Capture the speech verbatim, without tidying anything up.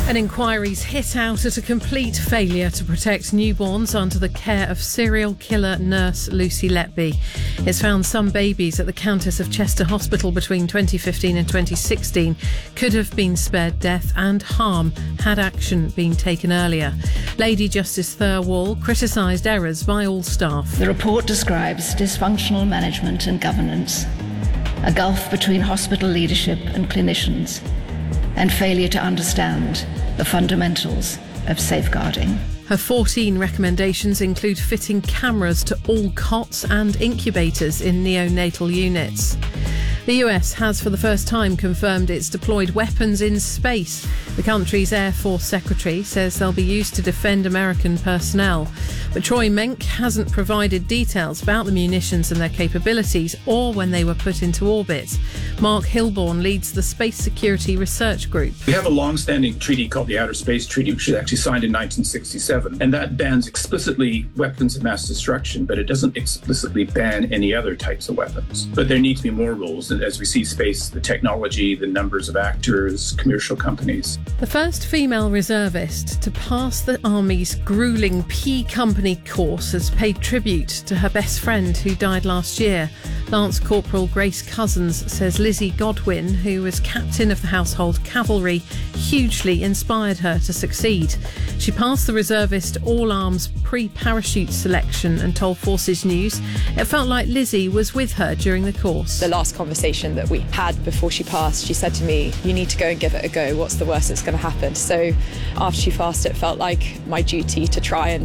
An inquiry's hit out at a complete failure to protect newborns under the care of serial killer nurse Lucy Letby. It's found some babies at the Countess of Chester Hospital between twenty fifteen and twenty sixteen could have been spared death and harm had action been taken earlier. Lady Justice Thirlwall criticised errors by all staff. The report describes dysfunctional management and governance, a gulf between hospital leadership and clinicians, and failure to understand the fundamentals of safeguarding. Her fourteen recommendations include fitting cameras to all cots and incubators in neonatal units. The U S has for the first time confirmed it's deployed weapons in space. The country's Air Force Secretary says they'll be used to defend American personnel. But Troy Menck hasn't provided details about the munitions and their capabilities or when they were put into orbit. Mark Hilborn leads the Space Security Research Group. We have a long-standing treaty called the Outer Space Treaty, which was actually signed in nineteen sixty-seven, and that bans explicitly weapons of mass destruction, but it doesn't explicitly ban any other types of weapons. But there need to be more rules, and as we see space, the technology, the numbers of actors, commercial companies. The first female reservist to pass the Army's gruelling P Company course has paid tribute to her best friend who died last year. Lance Corporal Grace Cousins says Lizzie Godwin, who was captain of the Household Cavalry, hugely inspired her to succeed. She passed the reservist all-arms pre-parachute selection and told Forces News it felt like Lizzie was with her during the course. The last conversation that we had before she passed, she said to me, "You need to go and give it a go. What's the worst that's going to happen?" So after she passed, it felt like my duty to try and